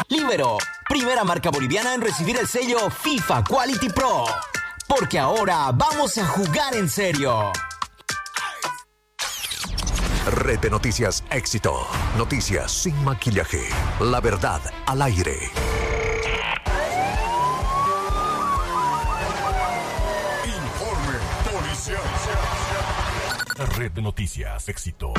Libero, primera marca boliviana en recibir el sello FIFA Quality Pro. Porque ahora vamos a jugar en serio. Red de Noticias Éxito. Noticias sin maquillaje. La verdad al aire. Informe policial. Red de Noticias Éxito.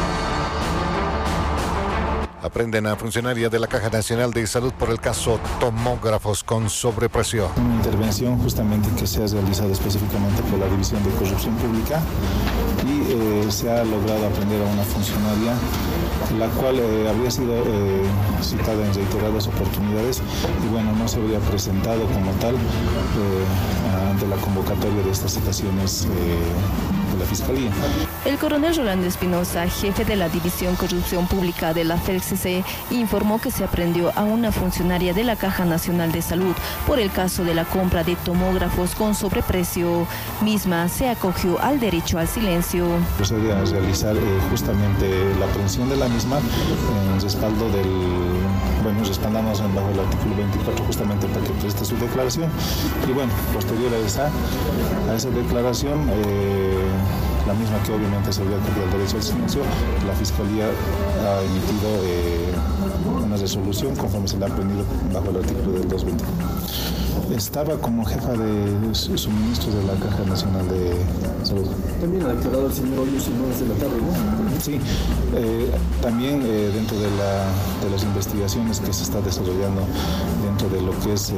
Aprenden a funcionaria de la Caja Nacional de Salud por el caso tomógrafos con sobrepresión. Una intervención justamente que se ha realizado específicamente por la División de Corrupción Pública y se ha logrado aprender a una funcionaria la cual habría sido citada en reiteradas oportunidades y bueno, no se habría presentado como tal ante la convocatoria de estas citaciones de la Fiscalía. El coronel Rolando Espinosa, jefe de la División Corrupción Pública de la FELCC, informó que se aprehendió a una funcionaria de la Caja Nacional de Salud por el caso de la compra de tomógrafos con sobreprecio. Misma se acogió al derecho al silencio. Procede a realizar justamente la aprehensión de la misma en respaldo respaldamos bajo el artículo 24 justamente para que preste su declaración y bueno, posterior a esa declaración la misma que obviamente se había acogido al derecho al silencio, la Fiscalía ha emitido una resolución conforme se le ha aprendido bajo el artículo del 220. Estaba como jefa de suministros de la Caja Nacional de Salud. También ha declarado el señor Hoyos en horas de la tarde, ¿no? Sí, también dentro de las investigaciones que se está desarrollando dentro de lo que es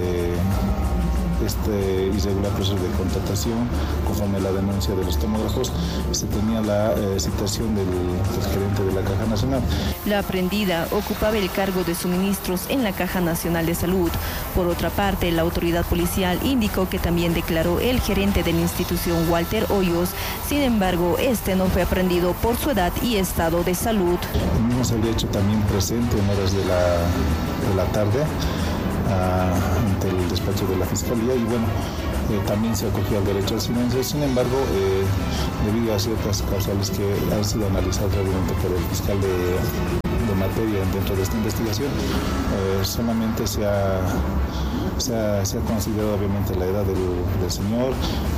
este irregular proceso de contratación, conforme a la denuncia de los tomógrafos, se tenía la citación del gerente de la Caja Nacional. La aprehendida ocupaba el cargo de suministros en la Caja Nacional de Salud. Por otra parte, la autoridad policial indicó que también declaró el gerente de la institución, Walter Hoyos. Sin embargo, este no fue aprehendido por su edad y estado de salud. El mismo se había hecho también presente en horas de la tarde ante el despacho de la Fiscalía y bueno, también se acogió al derecho al silencio. Sin embargo, debido a ciertas causales que han sido analizadas obviamente por el fiscal de materia dentro de esta investigación, solamente se ha considerado obviamente la edad del señor,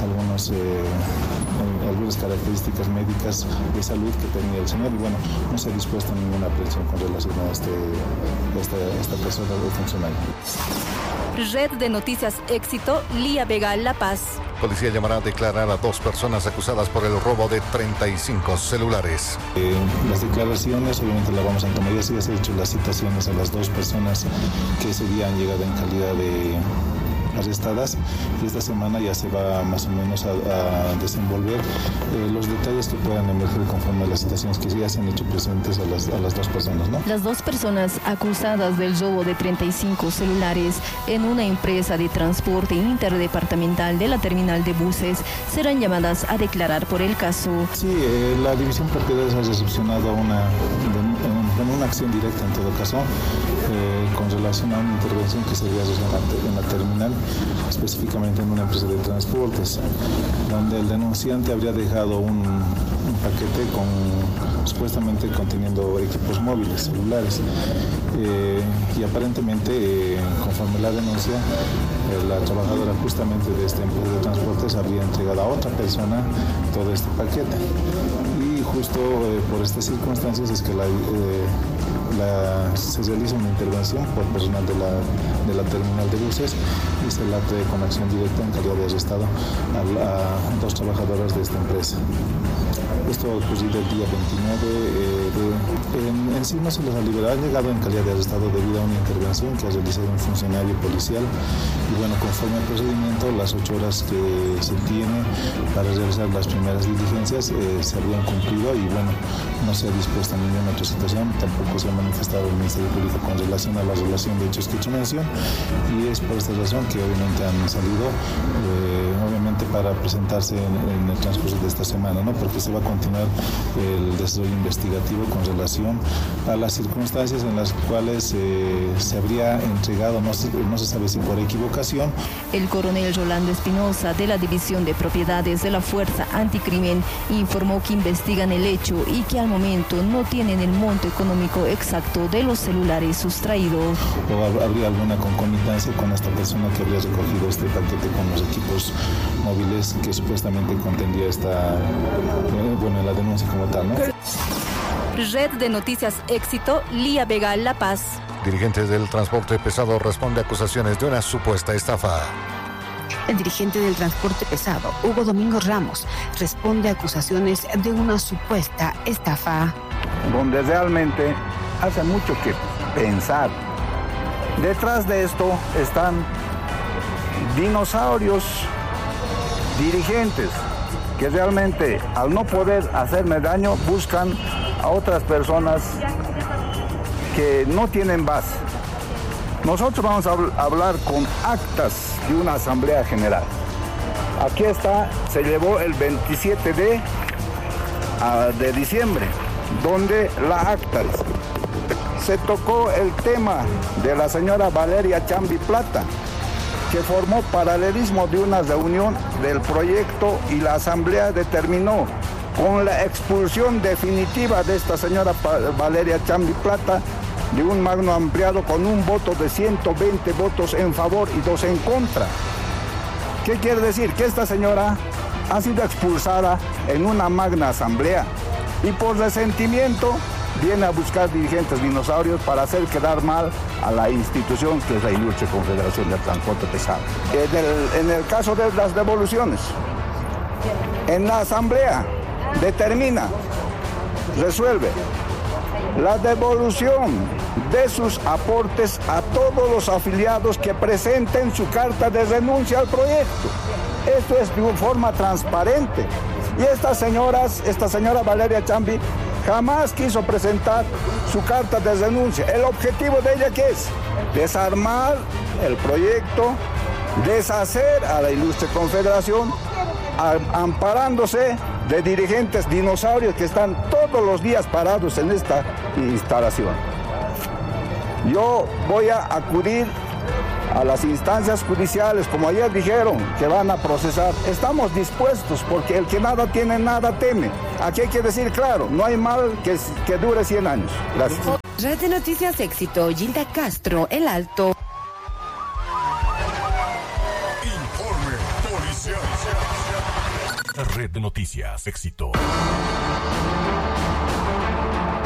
algunas características médicas de salud que tenía el señor y bueno, no se ha dispuesto ninguna aprehensión con relación a esta persona o funcionario. Red de Noticias Éxito, Lía Vega, La Paz. Policía llamará a declarar a 2 personas acusadas por el robo de 35 celulares. Las declaraciones obviamente las vamos a tomar. Ya se han hecho las citaciones a las 2 personas que ese día han llegado en calidad de arrestadas y esta semana ya se va más o menos a desenvolver los detalles que puedan emerger conforme a las citaciones que ya se han hecho presentes a las 2 personas, ¿no? Las 2 personas acusadas del robo de 35 celulares en una empresa de transporte interdepartamental de la terminal de buses serán llamadas a declarar por el caso. Sí, la División Propiedades ha recepcionado una acción directa en todo caso con relación a una intervención que se había realizado en la terminal, específicamente en una empresa de transportes, donde el denunciante habría dejado un paquete supuestamente conteniendo equipos móviles, celulares, y aparentemente, conforme la denuncia, la trabajadora justamente de esta empresa de transportes habría entregado a otra persona todo este paquete. Y justo por estas circunstancias es que se realiza una intervención por personal de la terminal de buses y se la trae con acción directa en calidad de arrestado a 2 trabajadoras de esta empresa. Esto ha ocurrido el día 29 en sí no se les ha liberado, han llegado en calidad de arrestado debido a una intervención que ha realizado un funcionario policial y bueno, conforme al procedimiento, las 8 horas que se tiene para realizar las primeras diligencias se habían cumplido y bueno, no se ha dispuesto a ninguna otra situación, tampoco se ha manifestado el Ministerio Público con relación a la relación de hechos que he hecho mención y es por esta razón que obviamente han salido, obviamente solamente para presentarse en el transcurso de esta semana, ¿no? Porque se va a continuar el desarrollo investigativo con relación a las circunstancias en las cuales se habría entregado, no se sabe si por equivocación. El coronel Rolando Espinosa, de la División de Propiedades de la Fuerza Anticrimen, informó que investigan el hecho y que al momento no tienen el monto económico exacto de los celulares sustraídos. ¿O habría alguna concomitancia con esta persona que habría recogido este paquete con los equipos móviles que supuestamente contendría la denuncia como tal, ¿no? Red de Noticias Éxito, Lía Vega, La Paz. Dirigentes del transporte pesado responde a acusaciones de una supuesta estafa. El dirigente del transporte pesado, Hugo Domingo Ramos, responde a acusaciones de una supuesta estafa. Donde realmente hace mucho que pensar. Detrás de esto están dinosaurios, dirigentes, que realmente al no poder hacerme daño buscan a otras personas que no tienen base. Nosotros vamos a hablar con actas de una asamblea general. Aquí está, se llevó el 27 de diciembre, donde la acta se tocó el tema de la señora Valeria Chambi Plata, que formó paralelismo de una reunión del proyecto y la asamblea determinó con la expulsión definitiva de esta señora Valeria Chambi Plata de un magno ampliado con un voto de 120 votos en favor y 2 en contra. ¿Qué quiere decir? Que esta señora ha sido expulsada en una magna asamblea y por resentimiento viene a buscar dirigentes dinosaurios para hacer quedar mal a la institución que es la Ilustre Confederación del Transporte Pesado. En el caso de las devoluciones, en la asamblea determina, resuelve la devolución de sus aportes a todos los afiliados que presenten su carta de renuncia al proyecto. Esto es de forma transparente. Y esta señora Valeria Chambi jamás quiso presentar su carta de renuncia. El objetivo de ella, ¿qué es? Desarmar el proyecto, deshacer a la Ilustre Confederación, amparándose de dirigentes dinosaurios que están todos los días parados en esta instalación. Yo voy a acudir a las instancias judiciales, como ayer dijeron, que van a procesar. Estamos dispuestos, porque el que nada tiene, nada teme. Aquí hay que decir claro, no hay mal que dure 100 años. Gracias. Red de Noticias Éxito, Gilda Castro, El Alto. Informe policial. Red de Noticias Éxito.